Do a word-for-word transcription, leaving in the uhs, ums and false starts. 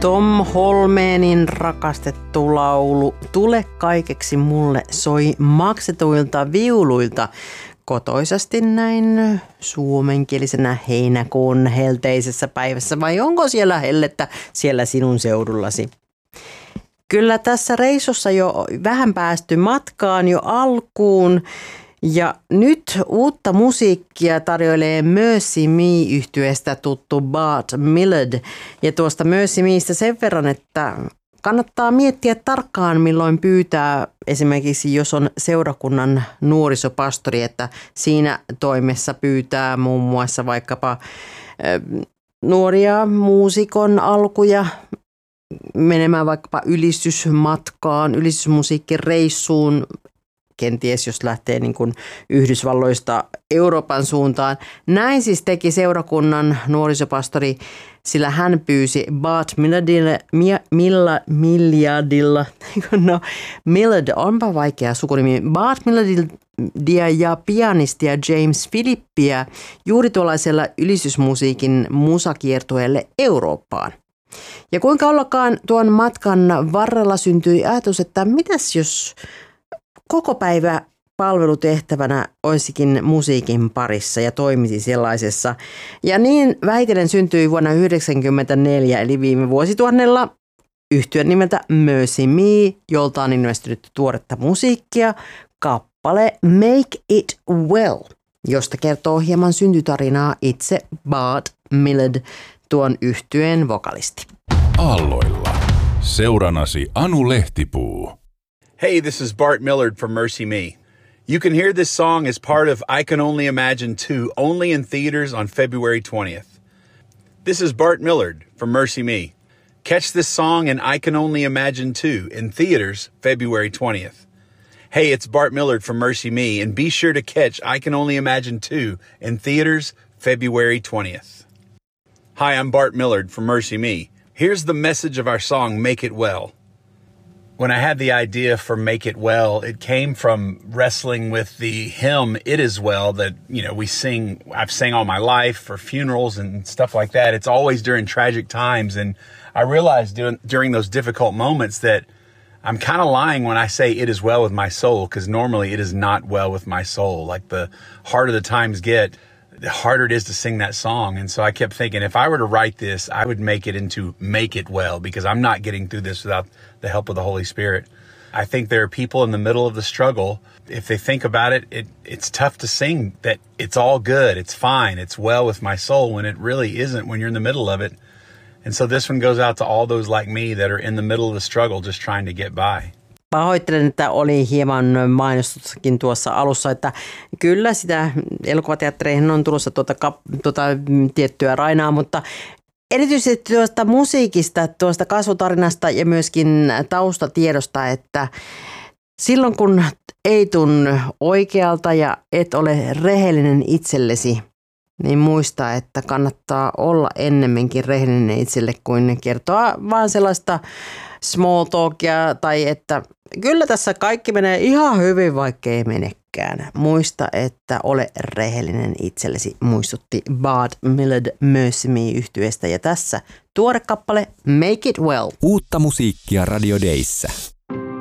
Tom Holmeenin rakastettu laulu Tule kaikeksi mulle soi maksetuilta viuluilta kotoisasti näin suomenkielisenä heinäkuun helteisessä päivässä, vai onko siellä hellettä siellä sinun seudullasi? Kyllä tässä reissussa jo vähän päästy matkaan jo alkuun. Ja nyt uutta musiikkia tarjoilee Mercy Me-yhtyeestä tuttu Bart Millard. Ja tuosta Mercy Meistä sen verran, että kannattaa miettiä tarkkaan, milloin pyytää esimerkiksi, jos on seurakunnan nuorisopastori, että siinä toimessa pyytää muun muassa vaikkapa nuoria muusikon alkuja menemään vaikkapa ylistysmatkaan, ylistysmusiikkireissuun, kenties jos lähtee niin kuin Yhdysvalloista Euroopan suuntaan. Näin siis teki seurakunnan nuorisopastori, sillä hän pyysi Bart Millardilla, Milla, Millardilla, no Millard onpa vaikea sukunimi, Bart Millardia ja pianistia James Philippiä juuri tuollaisella ylistysmusiikin musakiertueelle Eurooppaan. Ja kuinka ollakaan tuon matkan varrella syntyi ajatus, että mitäs jos koko päivä palvelutehtävänä olisikin musiikin parissa ja toimisi sellaisessa. Ja niin väitellen syntyi vuonna yhdeksänkymmentäneljä eli viime vuosituhannella yhtye nimeltä Mercy Me, jolta on ilmestynyt tuoretta musiikkia, kappale Make It Well, josta kertoo hieman syntytarinaa itse Bart Millard, tuon yhtyeen vokalisti. Aalloilla. Seuranasi Anu Lehtipuu. Hey, this is Bart Millard from Mercy Me. You can hear this song as part of I Can Only Imagine two, only in theaters on February twentieth. This is Bart Millard from Mercy Me. Catch this song in I Can Only Imagine two in theaters February twentieth. Hey, it's Bart Millard from Mercy Me, and be sure to catch I Can Only Imagine two in theaters February twentieth. Hi, I'm Bart Millard from Mercy Me. Here's the message of our song, Make It Well. When I had the idea for Make It Well, it came from wrestling with the hymn, It Is Well, that, you know, we sing, I've sang all my life for funerals and stuff like that. It's always during tragic times. And I realized during, during those difficult moments that I'm kind of lying when I say it is well with my soul, because normally it is not well with my soul. Like the harder the times get, the harder it is to sing that song. And so I kept thinking, if I were to write this, I would make it into Make It Well, because I'm not getting through this without the help of the Holy Spirit. I think there are people in the middle of the struggle. If they think about it, it, it's tough to sing that it's all good, it's fine, it's well with my soul, when it really isn't when you're in the middle of it. And so this one goes out to all those like me that are in the middle of the struggle, just trying to get by. Pahoittelen, että oli hieman mainostuskin tuossa alussa, että kyllä sitä elokuvateattereihin on tulossa tuota, tuota tiettyä rainaa, mutta erityisesti tuosta musiikista, tuosta kasvutarinasta ja myöskin taustatiedosta, että silloin kun ei tunnu oikealta ja et ole rehellinen itsellesi, niin muista, että kannattaa olla ennemminkin rehellinen itselle kuin kertoa vaan sellaista small talkia tai että kyllä tässä kaikki menee ihan hyvin, vaikka ei menekään. Muista, että ole rehellinen itsellesi, muistutti Bart Millard Mercy Me-yhtyeestä. Ja tässä tuore kappale Make It Well. Uutta musiikkia Radio Dayssä.